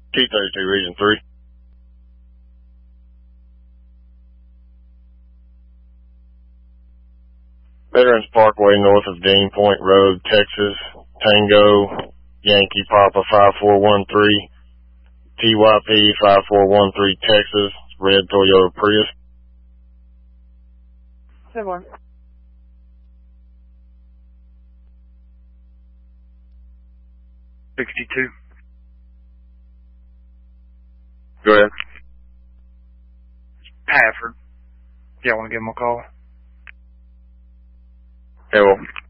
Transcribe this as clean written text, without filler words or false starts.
T-32, Region 3. Veterans Parkway north of Dean Point Road, Texas. Tango, Yankee Papa 5413, TYP 5413, Texas. Red Toyota Prius. 7-1. Go ahead. Hafford. Y'all want to give him a call? Yeah, well.